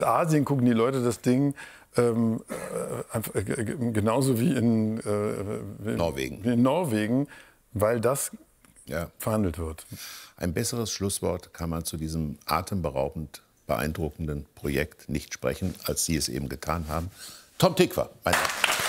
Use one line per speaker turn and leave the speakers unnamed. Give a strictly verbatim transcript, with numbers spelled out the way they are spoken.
In Asien gucken die Leute das Ding ähm, äh, genauso wie in, äh, wie
Norwegen.
Wie in Norwegen, weil das
ja.
verhandelt wird.
Ein besseres Schlusswort kann man zu diesem atemberaubend beeindruckenden Projekt nicht sprechen, als Sie es eben getan haben. Tom Tykwer, mein Dank.